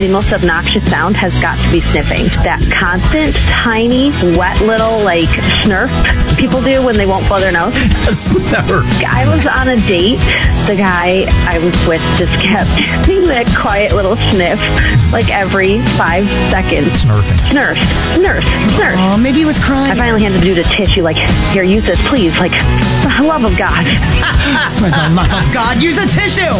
The most obnoxious sound has got to be sniffing. That constant, tiny, wet little, snurf people do when they won't blow their nose. Snurf. I was on a date. The guy I was with just kept doing that quiet little sniff, every 5 seconds. Snurfing. Snurf. Oh, maybe he was crying. I finally had to do the tissue, here, use this, please. For the love of God. For the love of God, use a tissue.